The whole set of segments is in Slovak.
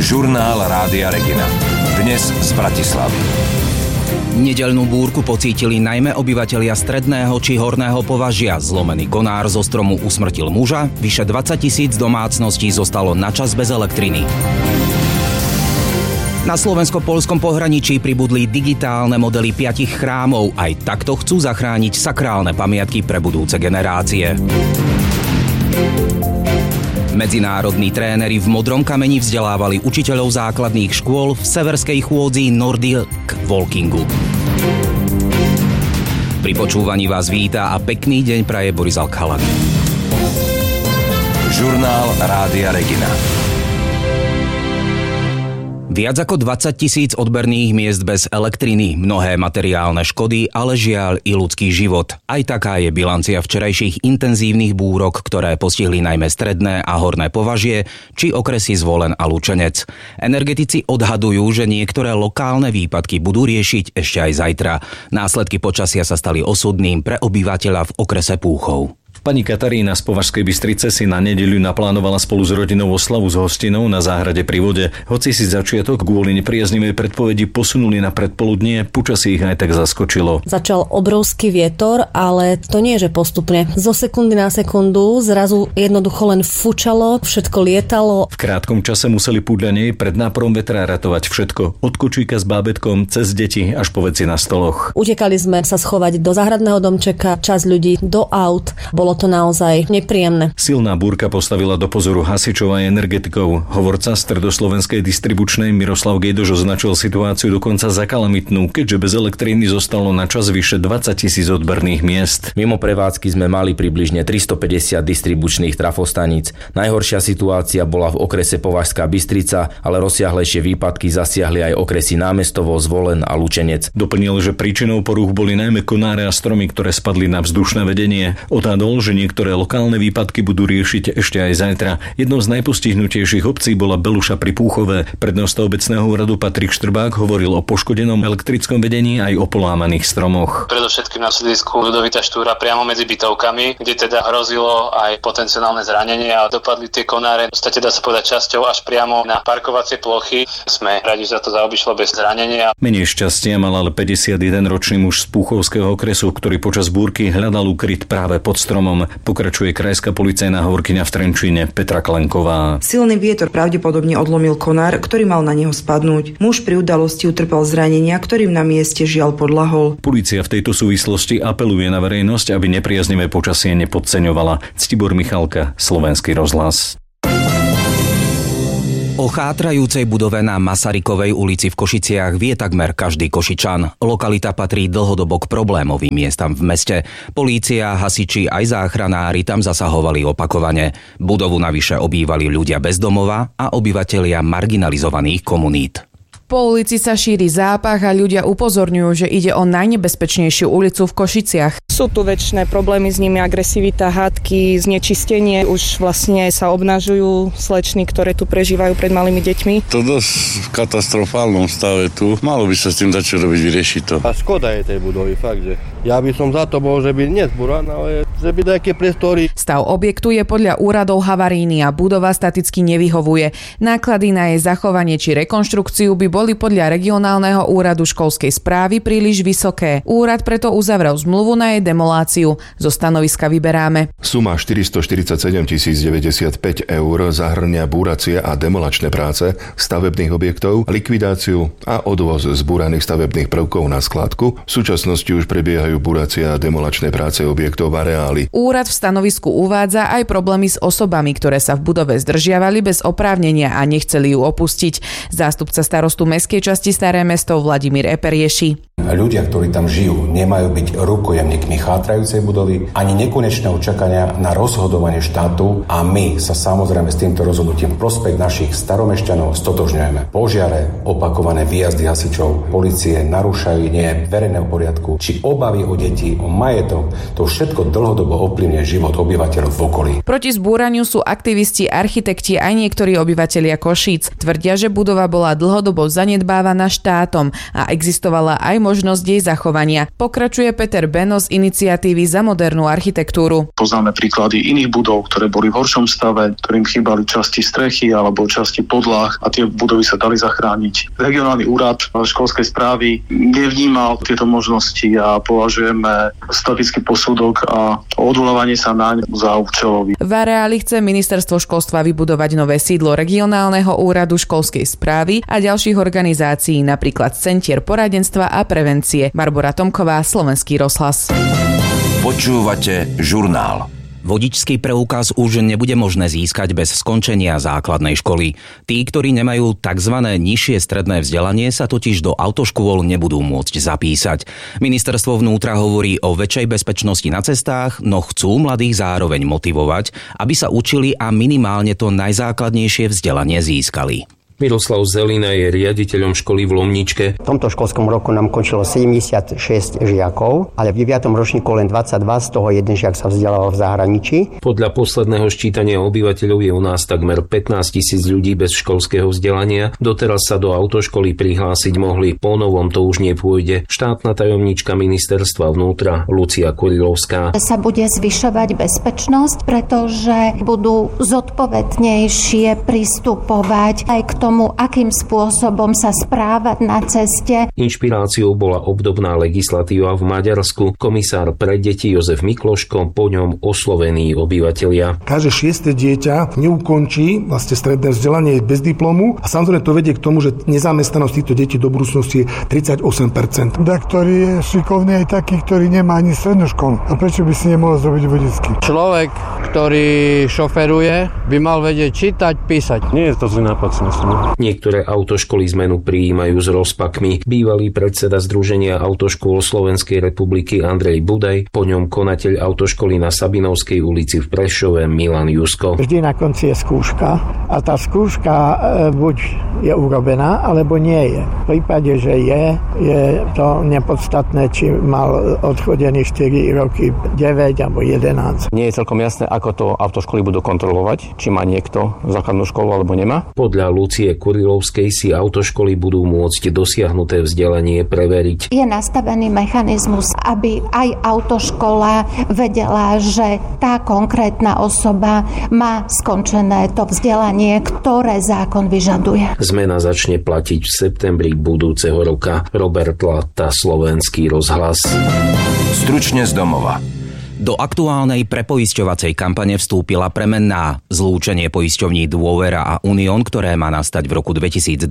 Žurnál Rádia Regina. Dnes z Bratislavy. Nedeľnú búrku pocítili najmä obyvatelia stredného či horného považia. Zlomený konár zo stromu usmrtil muža, vyše 20 000 domácností zostalo načas bez elektriny. Na slovensko-poľskom pohraničí pribudli digitálne modely 5 chrámov. Aj takto chcú zachrániť sakrálne pamiatky pre budúce generácie. Medzinárodní tréneri v Modrom kameni vzdelávali učiteľov základných škôl v severskej chôdzi Nordic Walkingu. Pri počúvaní vás víta a pekný deň praje Boris Alkhalak. Žurnál Rádia Regina. Viac ako 20 000 odberných miest bez elektriny, mnohé materiálne škody, ale žiaľ i ľudský život. Aj taká je bilancia včerajších intenzívnych búrok, ktoré postihli najmä stredné a horné považie, či okresy Zvolen a Lučenec. Energetici odhadujú, že niektoré lokálne výpadky budú riešiť ešte aj zajtra. Následky počasia sa stali osudným pre obyvateľa v okrese Púchov. Pani Katarína z Považskej Bystrice si na nedeľu naplánovala spolu s rodinou oslavu s hostinou na záhrade pri vode. Hoci si začiatok kvôli nepriaznivej predpovedi posunuli na predpoludnie, počasie ich aj tak zaskočilo. Začal obrovský vietor, ale to nie je postupne. Zo sekundy na sekundu zrazu jednoducho len fučalo, všetko lietalo. V krátkom čase museli podľa nej pred náporom vetra ratovať všetko. Od kočíka s bábätkom cez deti až po veci na stoloch. Utekali sme sa schovať do záhradného domčeka, časť ľudí do aut. Bolo to naozaj nepríjemné. Silná búrka postavila do pozoru hasičov a energetikov. Hovorca Stredoslovenskej distribučnej Miroslav Gejdoš označil situáciu dokonca za kalamitnú, keďže bez elektriny zostalo na čas vyše 20 000 odberných miest. Mimo prevádzky sme mali približne 350 distribučných trafostaníc. Najhoršia situácia bola v okrese Považská Bystrica, ale rozsiahlejšie výpadky zasiahli aj okresy Námestovo, Zvolen a Lučenec. Doplnil, že príčinou porúch boli najmä konáre a stromy, ktoré spadli na vzdušné vedenie. Odhadol, že niektoré lokálne výpadky budú riešiť ešte aj zajtra. Jednou z najpostihnutejších obcí bola Beluša pri Púchove. Prednosta obecného úradu Patrik Štrbák hovoril o poškodenom elektrickom vedení aj o polámaných stromoch. Predovšetkým na sídlisku Ľudovita Štúra priamo medzi bytovkami, kde teda hrozilo aj potenciálne zranenie a dopadli tie konáre. V podstate dá sa povedať časťou až priamo na parkovacie plochy. Sme radi, že sa to zaobišlo bez zranenia. Menej šťastia mal ale 51-ročný muž z Púchovského okresu, ktorý počas búrky hľadal ukryt práve pod stromom. Pokračuje krajská policajná hovorkyňa v Trenčíne Petra Klenková. Silný vietor pravdepodobne odlomil konár, ktorý mal na neho spadnúť. Muž pri udalosti utrpel zranenia, ktorým na mieste žiaľ podľahol. Polícia v tejto súvislosti apeluje na verejnosť, aby nepriaznivé počasie nepodceňovala. Ctibor Michalka, Slovenský rozhlas. O chátrajúcej budove na Masarykovej ulici v Košiciach vie takmer každý Košičan. Lokalita patrí dlhodobo k problémovým miestam v meste. Polícia, hasiči aj záchranári tam zasahovali opakovane. Budovu navyše obývali ľudia bez domova a obyvatelia marginalizovaných komunít. Po ulici sa šíri zápach a ľudia upozorňujú, že ide o najnebezpečnejšiu ulicu v Košiciach. Sú tu väčšiné problémy s nimi, agresivita, hádky, znečistenie. Už vlastne sa obnažujú slečny, ktoré tu prežívajú pred malými deťmi. To dosť v katastrofálnom stave tu. Malo by sa s tým dať čo robiť, vyriešiť to. A škoda je tej budovy, fakt, že ja by som za to bol, že by nezbúran, ale že by nejaké priestory. Stav objektu je podľa úradov havarijný a budova staticky nevyhovuje. Náklady na jej zachovanie či rekonštrukciu by boli podľa regionálneho úradu školskej správy príliš vysoké. Úrad preto uzavrel zmluvu na jej demoláciu. Zo stanoviska vyberáme. Suma 447 095 eur zahŕňa búracie a demolačné práce stavebných objektov, likvidáciu a odvoz zbúraných stavebných prvkov na skladku. V súčasnosti už prebiehajú búracie a demolačné práce objektov v areáli. Úrad v stanovisku uvádza aj problémy s osobami, ktoré sa v budove zdržiavali bez oprávnenia a nechceli ju opustiť. Zástupca starostu mestskej časti Staré Mesto Vladimír Eper rieši. Ľudia, ktorí tam žijú, nemajú byť rukojemníkmi chátrajúcej budovy ani nekonečné očakania na rozhodovanie štátu a my sa samozrejme s týmto rozhodnutím v prospech našich staromešťanov stotožňujeme. Požiare, opakované výjazdy hasičov, polície narúšajú nie verejného poriadku, či obavy o deti, o majetok, to všetko dlhodobo ovplyvňuje život obyvateľov v okolí. Proti zbúraniu sú aktivisti, architekti aj niektorí obyvatelia Košíc. Tvrdia, že budova bola dlhodobo zanedbávaná štátom a existovala aj možnosť jej zachovania. Pokračuje Peter Beno z iniciatívy Za modernú architektúru. Poznáme príklady iných budov, ktoré boli v horšom stave, ktorým chýbali časti strechy alebo časti podlah a tie budovy sa dali zachrániť. Regionálny úrad školskej správy nevnímal tieto možnosti a považujeme statický posudok a odvolávanie sa naň za účelový. V areáli chce ministerstvo školstva vybudovať nové sídlo regionálneho úradu školskej správy a ďalších organizácií, napríklad Centier poradenstva a prevencie. Barbora Tomková, Slovenský rozhlas. Počúvate žurnál. Vodičský preukaz už nebude možné získať bez skončenia základnej školy. Tí, ktorí nemajú tzv. Nižšie stredné vzdelanie, sa totiž do autoškôl nebudú môcť zapísať. Ministerstvo vnútra hovorí o väčšej bezpečnosti na cestách, no chcú mladých zároveň motivovať, aby sa učili a minimálne to najzákladnejšie vzdelanie získali. Miroslav Zelina je riaditeľom školy v Lomničke. V tomto školskom roku nám končilo 76 žiakov, ale v 9. ročníku len 22, z toho jeden žiak sa vzdelával v zahraničí. Podľa posledného ščítania obyvateľov je u nás takmer 15 000 ľudí bez školského vzdelania. Doteraz sa do autoškoly prihlásiť mohli, po novom to už nepôjde. Štátna tajomníčka ministerstva vnútra Lucia Kurilovská. Sa bude zvyšovať bezpečnosť, pretože budú zodpovednejšie pristupovať aj k tomu, akým spôsobom sa správať na ceste. Inšpiráciou bola obdobná legislatíva v Maďarsku. Komisár pre deti Jozef Mikloško, po ňom oslovení obyvatelia. Každé 6. dieťa neukončí vlastne stredné vzdelanie bez diplomu a samozrejme to vedie k tomu, že nezamestnanosť týchto detí do budúcnosti je 38%. Ktorý je šikovný aj taký, ktorý nemá ani strednú školu. A prečo by si nemohol zrobiť vodičský? Človek, ktorý šoferuje, by mal vedieť čítať, písať. Nie je to zlý nápad, si myslím. Niektoré autoškoly zmenu prijímajú s rozpakmi. Bývalý predseda Združenia autoškôl Slovenskej republiky Andrej Budaj, po ňom konateľ autoškoly na Sabinovskej ulici v Prešove Milan Jusko. Vždy na konci je skúška a tá skúška buď je urobená, alebo nie je. V prípade, že je to nepodstatné, či mal odchodený 4 roky, 9 alebo 11. Nie je celkom jasné, ako to autoškoly budú kontrolovať, či má niekto základnú školu alebo nemá. Podľa Lucie Kurilovskej si autoškoly budú môcť dosiahnuté vzdelanie preveriť. Je nastavený mechanizmus, aby aj autoškola vedela, že tá konkrétna osoba má skončené to vzdelanie, ktoré zákon vyžaduje. Zmena začne platiť v septembri budúceho roka. Robert Latta, Slovenský rozhlas. Stručne z domova. Do aktuálnej prepoisťovacej kampane vstúpila premenná. Zlúčenie poisťovní Dôvera a Unión, ktoré má nastať v roku 2027,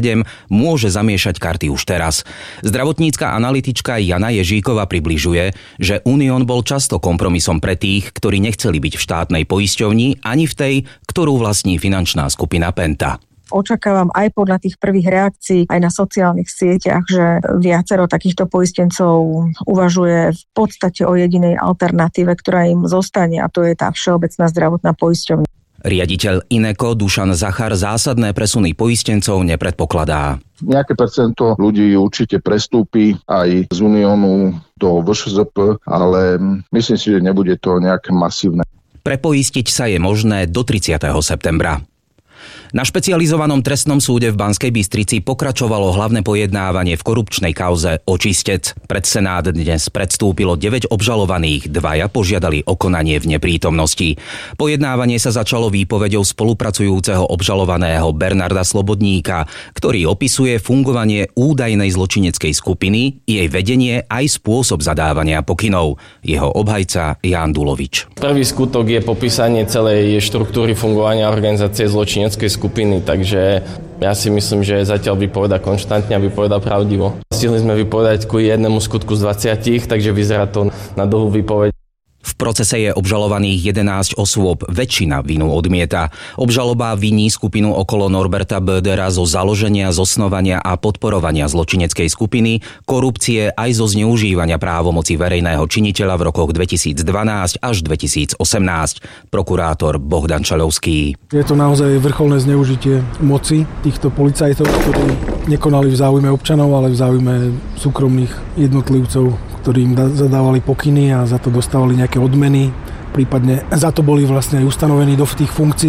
môže zamiešať karty už teraz. Zdravotnícka analytička Jana Ježíková približuje, že Unión bol často kompromisom pre tých, ktorí nechceli byť v štátnej poisťovni ani v tej, ktorú vlastní finančná skupina Penta. Očakávam aj podľa tých prvých reakcií aj na sociálnych sieťach, že viacero takýchto poistencov uvažuje v podstate o jedinej alternatíve, ktorá im zostane, a to je tá Všeobecná zdravotná poisťovňa. Riaditeľ Ineko Dušan Zachar zásadné presuny poistencov nepredpokladá. Nejaké percento ľudí určite prestúpi aj z Uniónu do VŠZP, ale myslím si, že nebude to nejaké masívne. Prepoistiť sa je možné do 30. septembra. Na špecializovanom trestnom súde v Banskej Bystrici pokračovalo hlavné pojednávanie v korupčnej kauze Očistec. Pred Senát dnes predstúpilo 9 obžalovaných, 2 požiadali o konanie v neprítomnosti. Pojednávanie sa začalo výpoveďou spolupracujúceho obžalovaného Bernarda Slobodníka, ktorý opisuje fungovanie údajnej zločineckej skupiny, jej vedenie aj spôsob zadávania pokynov. Jeho obhajca Ján Dulovič. Prvý skutok je popísanie celej štruktúry fungovania organizácie zločineckej skupiny, takže ja si myslím, že zatiaľ vypovedá konštantne a vypovedá pravdivo. Stihli sme vypovedať ku jednému skutku z 20, takže vyzerá to na dlhú výpoveď. V procese je obžalovaných 11 osôb, väčšina vinu odmieta. Obžaloba viní skupinu okolo Norberta Bödera zo založenia, zosnovania a podporovania zločineckej skupiny, korupcie aj zo zneužívania právomoci verejného činiteľa v rokoch 2012 až 2018. Prokurátor Bohdan Čaľovský. Je to naozaj vrcholné zneužitie moci týchto policajtov, ktorí nekonali v záujme občanov, ale v záujme súkromných jednotlivcov, ktorí im zadávali pokyny a za to dostávali nejaké odmeny, prípadne za to boli vlastne aj ustanovení do tých funkcií.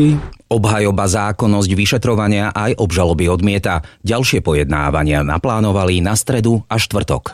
Obhajoba zákonnosť vyšetrovania aj obžaloby odmieta. Ďalšie pojednávania naplánovali na stredu a štvrtok.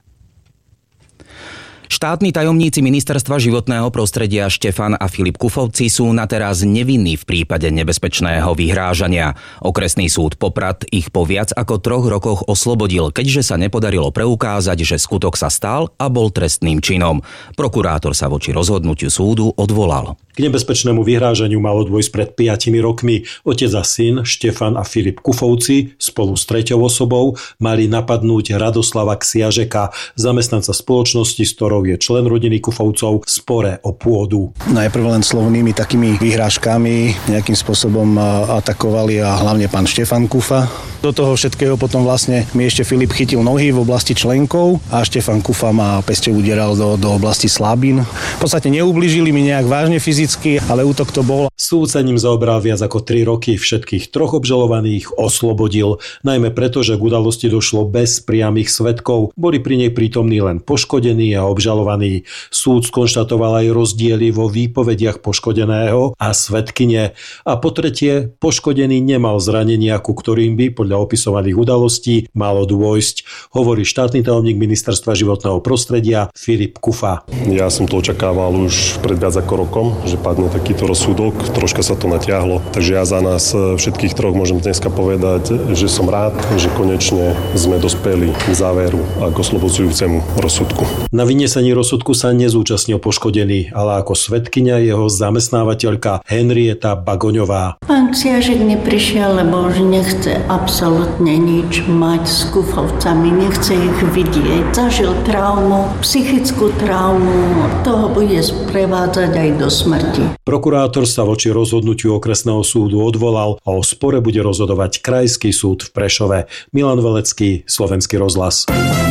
Štátni tajomníci Ministerstva životného prostredia Štefan a Filip Kufovci sú na teraz nevinní v prípade nebezpečného vyhrážania. Okresný súd Poprad ich po viac ako 3 rokoch oslobodil, keďže sa nepodarilo preukázať, že skutok sa stal a bol trestným činom. Prokurátor sa voči rozhodnutiu súdu odvolal. K nebezpečnému vyhrážaniu malo dôjsť pred 5 rokmi. Otec a syn Štefan a Filip Kufovci spolu s 3. osobou mali napadnúť Radoslava Ksiažeka, zamestnanca spoločnosti, s ktorou je člen rodiny Kufovcov, v spore o pôdu. Najprv len slovnými takými vyhrážkami nejakým spôsobom atakovali a hlavne pán Štefan Kufa. Do toho všetkého potom vlastne mi ešte Filip chytil nohy v oblasti členkov a Štefan Kufa ma pesťou udieral do oblasti slabín. V podstate neublížili mi nejak vážne fyzicky, ale útok to bol. Súd sa ním zaobral viac ako 3 roky, všetkých 3 obžalovaných oslobodil, najmä preto, že k udalosti došlo bez priamych svedkov. Boli pri nej prítomní len poškodení a obžalovaní. Súd skonštatoval aj rozdiely vo výpovediach poškodeného a svedkyne. A po tretie, poškodený nemal zranenia, ku ktorým by podľa opisovaných udalostí malo dôjsť, hovorí štátny tajomník Ministerstva životného prostredia Filip Kufa. Ja som to očakával už pred viac ako rokom, že padne takýto rozsudok. Troška sa to natiahlo, takže ja za nás všetkých 3 môžem dneska povedať, že som rád, že konečne sme dospeli k záveru a k oslobodzujúcemu rozsudku. Na vynesení rozsudku sa nezúčastnil poškodený, ale ako svedkyňa jeho zamestnávateľka Henrieta Bagoňová. Pán Ksiažek neprišiel, lebo už nechce absolútne nič mať s Kufovcami, nechce ich vidieť. Zažil traumu, psychickú traumu, toho bude sprevádzať aj do smrti. Prokurátor sa voči rozhodnutiu okresného súdu odvolal a o spore bude rozhodovať Krajský súd v Prešove. Milan Velecký, Slovenský rozhlas.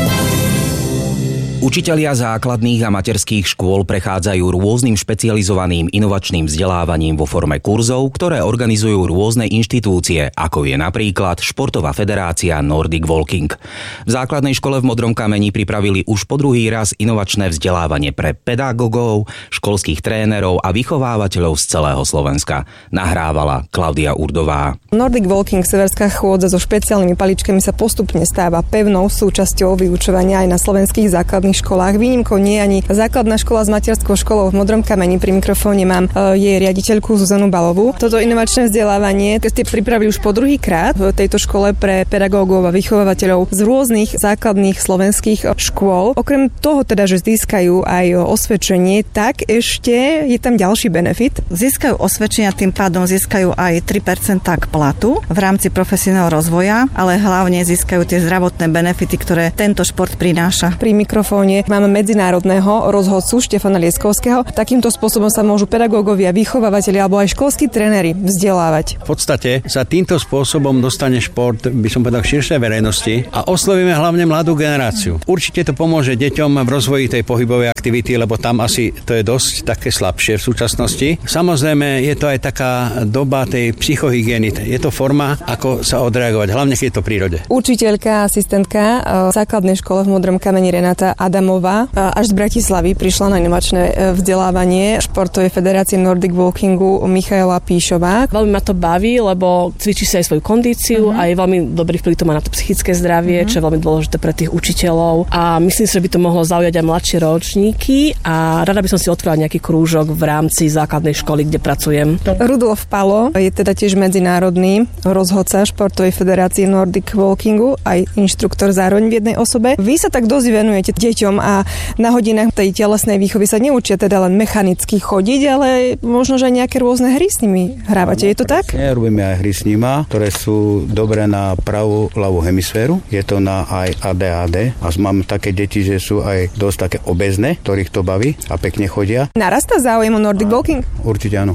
Učitelia základných a materských škôl prechádzajú rôznym špecializovaným inovačným vzdelávaním vo forme kurzov, ktoré organizujú rôzne inštitúcie, ako je napríklad Športová federácia Nordic Walking. V základnej škole v Modrom kameni pripravili už po druhý raz inovačné vzdelávanie pre pedagógov, školských trénerov a vychovávateľov z celého Slovenska. Nahrávala Klaudia Urdová. Nordic Walking, severská chôdza so špeciálnymi paličkami, sa postupne stáva pevnou súčasťou vyučovania aj na slovenských základných školách. Výnimkou nie je ani základná škola s materskou školou v Modrom kameni. Pri mikrofóne mám jej riaditeľku Zuzanu Balovú. Toto inovačné vzdelávanie ste pripravili už po druhý krát v tejto škole pre pedagógov a vychovávateľov z rôznych základných slovenských škôl. Okrem toho teda, že získajú aj osvedčenie, tak ešte je tam ďalší benefit. Získajú osvedčenia, tým pádom získajú aj 3% k platu v rámci profesionálneho rozvoja, ale hlavne získajú tie zdravotné benefity, ktoré tento šport prináša. Pri mikrofóne máme medzinárodného rozhodcu Štefana Lieskovského. Takýmto spôsobom sa môžu pedagógovia, vychovávateľi alebo aj školskí tréneri vzdelávať. V podstate sa týmto spôsobom dostane šport, by som povedal, k širšej verejnosti a oslovíme hlavne mladú generáciu. Určite to pomôže deťom v rozvoji tej pohybovej aktivity, lebo tam asi to je dosť také slabšie v súčasnosti. Samozrejme, je to aj taká doba tej psychohygieny. Je to forma, ako sa odreagovať, hlavne keď je to v prírode. Učiteľka, asistentka v základnej škole v Modrom kameni Renata Adamová až z Bratislavy prišla na inovačné vzdelávanie Športovej federácie Nordic Walkingu Michaela Píšová. Veľmi ma to baví, lebo cvičí si aj svoju kondíciu a je veľmi dobrý vplyv to má na to psychické zdravie, čo je veľmi dôležité pre tých učiteľov. A myslím si, že by to mohlo zaujať aj mladšie ročníky a rada by som si otvorila nejaký krúžok v rámci základnej školy, kde pracujem. Rudolf Palo je teda tiež medzinárodný rozhodca Športovej federácie Nordic Walkingu, aj inštruktor zároveň v jednej osobe. Vy sa tak dosť venujete deťom a na hodinách tej telesnej výchovy sa neučia teda len mechanicky chodiť, ale možno, že aj nejaké rôzne hry s nimi hrávate. Je to tak? Robíme aj hry s nima, ktoré sú dobré na pravú ľavú hemisféru. Je to na aj ADHD a mám také deti, že sú aj dosť také obezné, ktorých to baví a pekne chodia. Narastá záujem o Nordic Walking? Určite áno.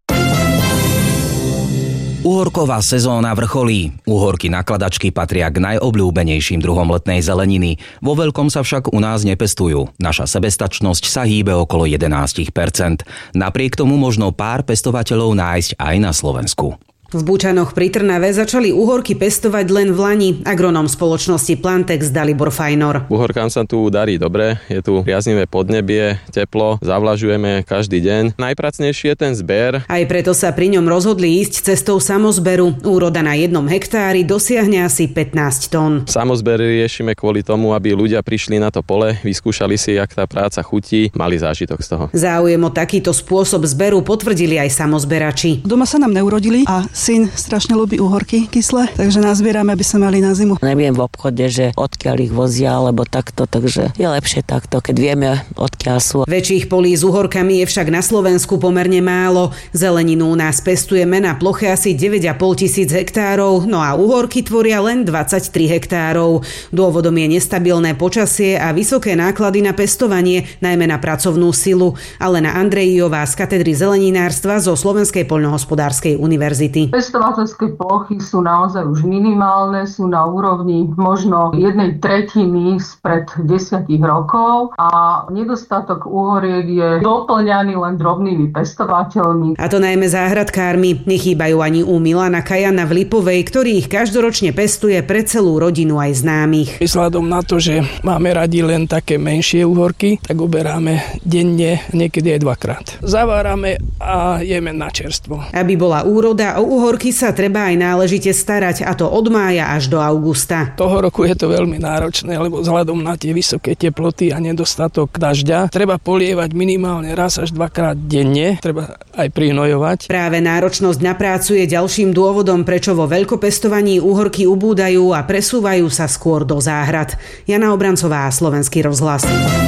Uhorková sezóna vrcholí. Uhorky nakladačky patria k najobľúbenejším druhom letnej zeleniny. Vo veľkom sa však u nás nepestujú. Naša sebestačnosť sa hýbe okolo 11%. Napriek tomu možno pár pestovateľov nájsť aj na Slovensku. V Bučanoch pri Trnave začali uhorky pestovať len v lani. Agronóm spoločnosti Plantex Dalibor Fajnor. Uhorkám sa tu darí dobre, je tu priaznivé podnebie, teplo, zavlažujeme každý deň. Najpracnejší je ten zber. Aj preto sa pri ňom rozhodli ísť cestou samozberu. Úroda na 1 hektári dosiahne asi 15 tón. Samozber riešime kvôli tomu, aby ľudia prišli na to pole, vyskúšali si, jak tá práca chutí, mali zážitok z toho. Záujem o takýto spôsob zberu potvrdili aj samozberači. Doma sa nám neurodili a syn strašne ľúbi uhorky kyslé, takže nazbierame, aby sme mali na zimu. Neviem v obchode, že odkiaľ ich vozia, alebo takto, takže je lepšie takto, keď vieme, odkiaľ sú. Väčších polí s uhorkami je však na Slovensku pomerne málo. Zeleninu u nás pestujeme na ploche asi 9,5 tisíc hektárov, no a uhorky tvoria len 23 hektárov. Dôvodom je nestabilné počasie a vysoké náklady na pestovanie, najmä na pracovnú silu. Alena Andrejová z katedry zeleninárstva zo Slovenskej poľnohospodárskej univerzity. Pestovateľské plochy sú naozaj už minimálne, sú na úrovni možno 1/3 spred 10 rokov a nedostatok uhoriek je doplňaný len drobnými pestovateľmi. A to najmä záhradkármi. Nechýbajú ani u Milana Kajana v Lipovej, ktorý ich každoročne pestuje pre celú rodinu aj známych. Vzhľadom na to, že máme radi len také menšie uhorky, tak uberáme denne, niekedy aj 2-krát. Zavárame a jeme na čerstvo. Aby bola úroda, o uhorky sa treba aj náležite starať, a to od mája až do augusta. Toho roku je to veľmi náročné, lebo vzhľadom na tie vysoké teploty a nedostatok dažďa treba polievať minimálne raz až 2-krát denne, treba aj prihnojovať. Práve náročnosť na prácu je ďalším dôvodom, prečo vo veľkopestovaní uhorky ubúdajú a presúvajú sa skôr do záhrad. Jana Obrancová, Slovenský rozhlas.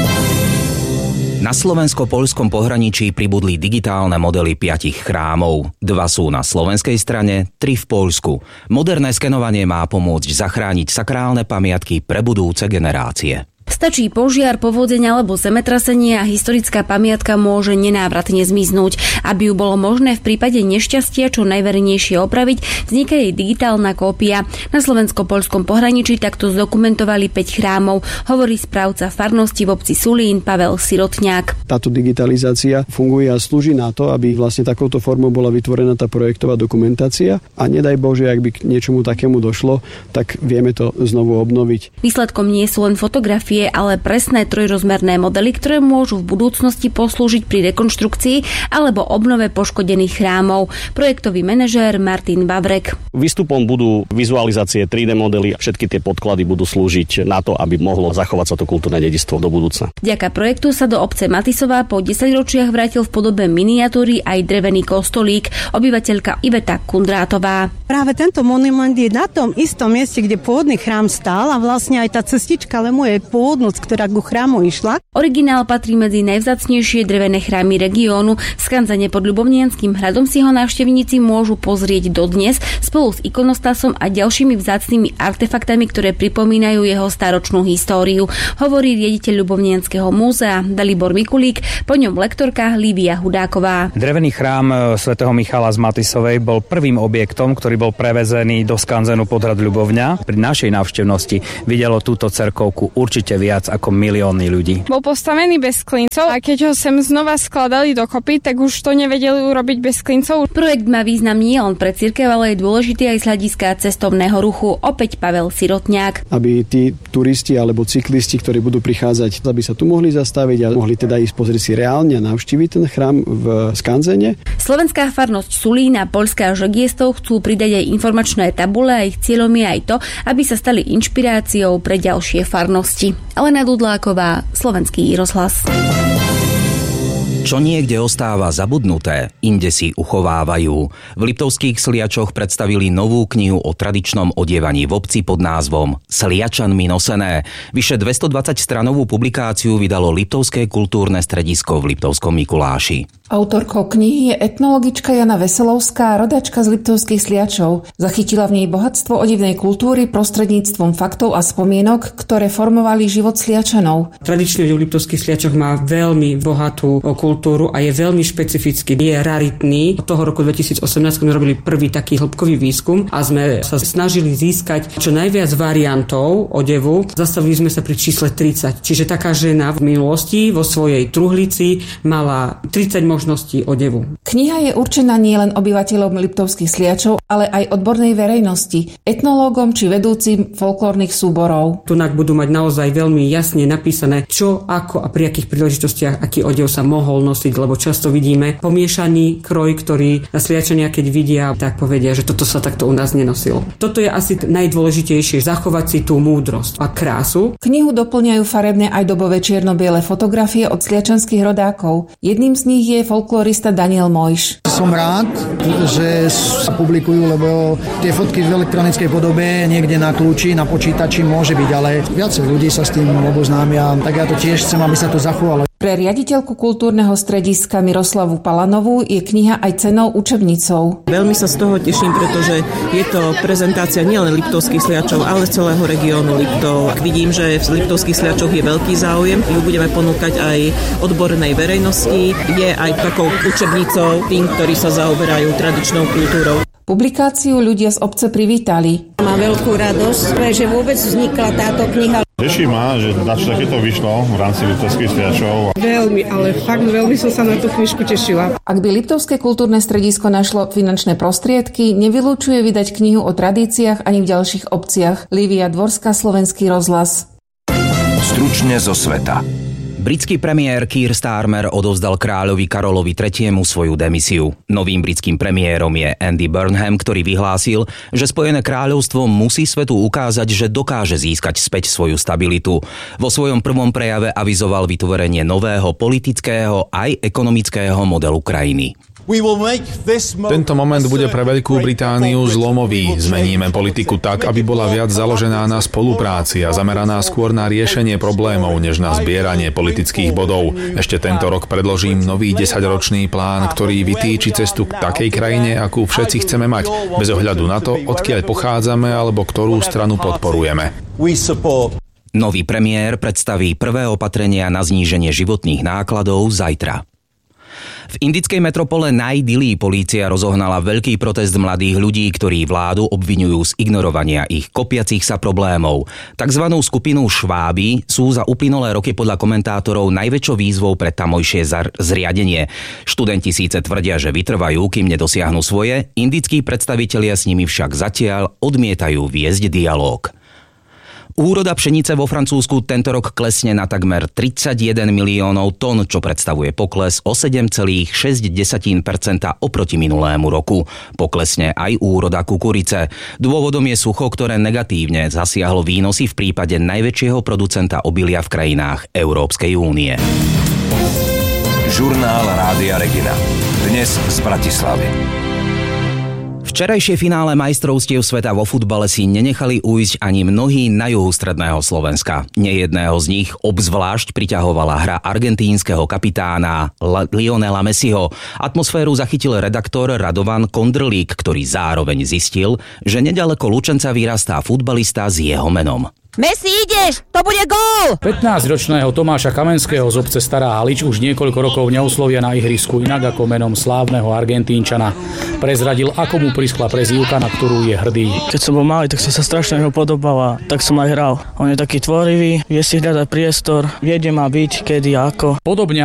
Na slovensko-poľskom pohraničí pribudli digitálne modely 5 chrámov. 2 sú na slovenskej strane, 3 v Poľsku. Moderné skenovanie má pomôcť zachrániť sakrálne pamiatky pre budúce generácie. Stačí požiar, povodeň alebo zemetrasenie a historická pamiatka môže nenávratne zmiznúť. Aby ju bolo možné v prípade nešťastia čo najvernejšie opraviť, vzniká jej digitálna kópia. Na slovensko-poľskom pohraničí takto zdokumentovali 5 chrámov, hovorí správca farnosti v obci Sulín Pavel Sirotňák. Táto digitalizácia funguje a slúži na to, aby vlastne takouto formou bola vytvorená tá projektová dokumentácia a nedaj Bože, ak by k niečomu takému došlo, tak vieme to znovu obnoviť. Výsledkom nie sú len fotografie, ale presné trojrozmerné modely, ktoré môžu v budúcnosti poslúžiť pri rekonštrukcii alebo obnove poškodených chrámov. Projektový manažér Martin Vavrek. Výstupom budú vizualizácie 3D modely a všetky tie podklady budú slúžiť na to, aby mohlo zachovať sa to kultúrne dedičstvo do budúcna. Vďaka projektu sa do obce Matisová po 10 ročiach vrátil v podobe miniatúry aj drevený kostolík, obyvateľka Iveta Kundrátová. Práve tento monument je na tom istom mieste, kde pôvodný chrám stál a vlastne aj tá cestička lemuje pôvodnosť, ktorá ku chrámu išla. Originál patrí medzi najvzácnejšie drevené chrámy regiónu. V Skanzene pod Ľubovnianskym hradom si ho návštevníci môžu pozrieť dodnes spolu s ikonostasom a ďalšími vzácnymi artefaktami, ktoré pripomínajú jeho staročnú históriu, hovorí riaditeľ Ľubovnianskeho múzea Dalibor Mikulík, po ňom lektorka Lívia Hudáková. Drevený chrám svätého Michala z Matisovej bol prvým objektom, ktorý bol prevezený do Skanzenu pod hrad Ľubovňa. Pri našej návštevnosti videlo túto cerkovku určite viac ako milióny ľudí. Bol postavený bez klincov a keď ho sem znova skladali dokopy, tak už to nevedeli urobiť bez klincov. Projekt má význam nie len pre cirkev, ale je dôležitý aj z hľadiska cestovného ruchu. Opäť Pavel Sirotňák. Aby tí turisti alebo cyklisti, ktorí budú prichádzať, aby sa tu mohli zastaviť a mohli teda ísť pozrieť si reálne a navštíviť ten chrám v Skanzene. Slovenská farnosť Sulín a poľská Žegiestov chcú pridať aj informačné tabule a ich cieľom je aj to, aby sa stali inšpiráciou pre ďalšie farnosti. Alena Dudláková, Slovenský rozhlas. Čo niekde ostáva zabudnuté, inde si uchovávajú. V Liptovských Sliačoch predstavili novú knihu o tradičnom odievaní v obci pod názvom Sliačanmi nosené. Vyše 220-stranovú publikáciu vydalo Liptovské kultúrne stredisko v Liptovskom Mikuláši. Autorkou knihy je etnologička Jana Veselovská, rodačka z Liptovských Sliačov. Zachytila v nej bohatstvo odivnej kultúry prostredníctvom faktov a spomienok, ktoré formovali život Sliačanov. Tradičný odev v Liptovských Sliačoch má veľmi bohatú kultúru kultúru a je veľmi špecifický, je raritný. Od toho roku 2018 sme robili prvý taký hĺbkový výskum a sme sa snažili získať čo najviac variantov odevu. Zastavili sme sa pri čísle 30. Čiže taká žena v minulosti vo svojej truhlici mala 30 možností odevu. Kniha je určená nielen obyvateľom Liptovských Sliačov, ale aj odbornej verejnosti, etnológom či vedúcim folklórnych súborov. Tunak budú mať naozaj veľmi jasne napísané, čo, ako a pri akých príležitostiach aký odev sa mohol nosiť, lebo často vidíme pomiešaný kroj, ktorý Sliačania keď vidia, tak povedia, že toto sa takto u nás nenosil. Toto je asi najdôležitejšie, zachovať si tú múdrosť a krásu. Knihu doplňajú farebné aj dobové čierno-biele fotografie od sliačanských rodákov. Jedným z nich je folklorista Daniel Mojš. Som rád, že sa publikujú, lebo tie fotky v elektronickej podobe niekde na kľúči, na počítači môže byť, ale viacej ľudí sa s tým oboznámia, tak ja to tiež chcem, aby sa to zachovalo. Pre riaditeľku kultúrneho strediska Miroslavu Palanovú je kniha aj cennou učebnicou. Veľmi sa z toho teším, pretože je to prezentácia nielen Liptovských Sliačov, ale celého regiónu Liptov. Vidím, že v Liptovských Sliačoch je veľký záujem. Ju budeme ponúkať aj odbornej verejnosti. Je aj takou učebnicou tým, ktorí sa zaoberajú tradičnou kultúrou. Publikáciu ľudia z obce privítali. Mám veľkú radosť, že vôbec vznikla táto kniha. Teší ma, že dačo takéto vyšlo v rámci Liptovských Sliačov. Veľmi, ale fakt veľmi som sa na tú knižku tešila. Ak by Liptovské kultúrne stredisko našlo finančné prostriedky, nevylučuje vydať knihu o tradíciách ani v ďalších obciach. Lívia Dvorská, Slovenský rozhlas. Stručne zo sveta. Britský premiér Keir Starmer odovzdal kráľovi Karolovi III. Svoju demisiu. Novým britským premiérom je Andy Burnham, ktorý vyhlásil, že Spojené kráľovstvo musí svetu ukázať, že dokáže získať späť svoju stabilitu. Vo svojom prvom prejave avizoval vytvorenie nového politického aj ekonomického modelu krajiny. Tento moment bude pre Veľkú Britániu zlomový. Zmeníme politiku tak, aby bola viac založená na spolupráci a zameraná skôr na riešenie problémov, než na zbieranie politických bodov. Ešte tento rok predložím nový 10-ročný plán, ktorý vytýči cestu k takej krajine, akú všetci chceme mať, bez ohľadu na to, odkiaľ pochádzame alebo ktorú stranu podporujeme. Nový premiér predstaví prvé opatrenia na zníženie životných nákladov zajtra. V indickej metropole Naj-Dillí polícia rozohnala veľký protest mladých ľudí, ktorí vládu obviňujú z ignorovania ich kopiacich sa problémov. Takzvanú skupinu Šváby sú za uplynulé roky podľa komentátorov najväčšou výzvou pre tamojšie zriadenie. Študenti síce tvrdia, že vytrvajú, kým nedosiahnu svoje, indickí predstavitelia s nimi však zatiaľ odmietajú viesť dialóg. Úroda pšenice vo Francúzsku tento rok klesne na takmer 31 miliónov tón, čo predstavuje pokles o 7,6% oproti minulému roku. Poklesne aj úroda kukurice. Dôvodom je sucho, ktoré negatívne zasiahlo výnosy v prípade najväčšieho producenta obilia v krajinách Európskej únie. Žurnál Rádia Regina. Dnes z Bratislavy. Včerajšie finále majstrovstiev sveta vo futbale si nenechali ujsť ani mnohí na juhu stredného Slovenska. Nejedného z nich obzvlášť priťahovala hra argentínskeho kapitána Lionela Messiho. Atmosféru zachytil redaktor Radovan Kondrlík, ktorý zároveň zistil, že nedaleko Lučenca vyrastá futbalista s jeho menom. Messi, ideš! To bude gól! 15-ročného Tomáša Kamenského z obce Stará Halič už niekoľko rokov neoslovia na ihrisku inak ako menom slávneho Argentínčana. Prezradil, ako mu priskla prezývka, na ktorú je hrdý. Keď som bol malý, tak som sa strašne ho podobal a tak som aj hral. On je taký tvorivý, vie si hľadať priestor, vie, kde má byť, kedy a ako. Podobne